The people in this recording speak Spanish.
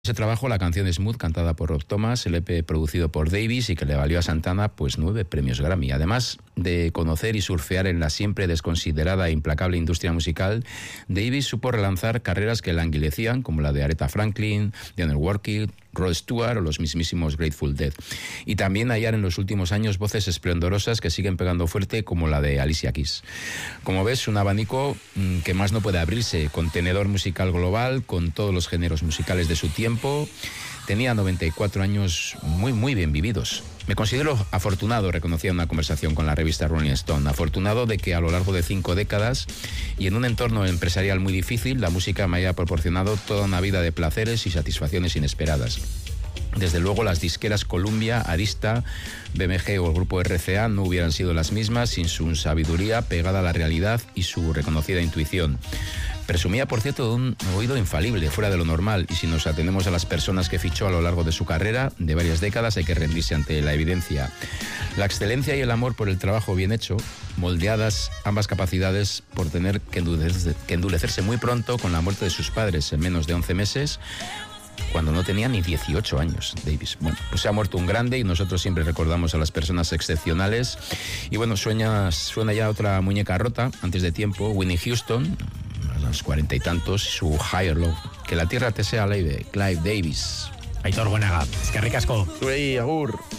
Ese trabajo, la canción Smooth, cantada por Rob Thomas, el EP producido por Davis y que le valió a Santana pues 9 premios Grammy. Además de conocer y surfear en la siempre desconsiderada e implacable industria musical, Davis supo relanzar carreras que la languidecían, como la de Aretha Franklin, Dionne Warwick, Rod Stewart o los mismísimos Grateful Dead. Y también hallar en los últimos años voces esplendorosas que siguen pegando fuerte, como la de Alicia Keys. Como ves, un abanico que más no puede abrirse, contenedor musical global, con todos los géneros musicales de su tiempo. Tenía 94 años muy bien vividos. Me considero afortunado, reconocía en una conversación con la revista Rolling Stone, afortunado de que a lo largo de 5 décadas y en un entorno empresarial muy difícil, la música me haya proporcionado toda una vida de placeres y satisfacciones inesperadas. Desde luego, las disqueras Columbia, Arista, BMG o el grupo RCA no hubieran sido las mismas sin su sabiduría pegada a la realidad y su reconocida intuición. Presumía, por cierto, de un oído infalible, fuera de lo normal, y si nos atenemos a las personas que fichó a lo largo de su carrera, de varias décadas, hay que rendirse ante la evidencia. La excelencia y el amor por el trabajo bien hecho, moldeadas ambas capacidades por tener que endurecerse muy pronto con la muerte de sus padres en menos de 11 meses, cuando no tenía ni 18 años, Davis. Bueno, pues se ha muerto un grande y nosotros siempre recordamos a las personas excepcionales. Y bueno, suena ya otra muñeca rota antes de tiempo, Whitney Houston, a los 40 y tantos, su Higher Love. Que la tierra te sea leve, Clive Davis. Aitor Goenaga, eskerrik asko. Zuei, agur.